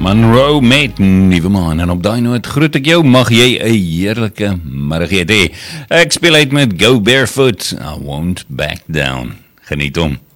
Monroe met Nuwe Maan. En op die noot groet ek jou, mag jy 'n heerlike middag hê. Ek speel uit met Go Barefoot, I Won't Back Down. Geniet hom.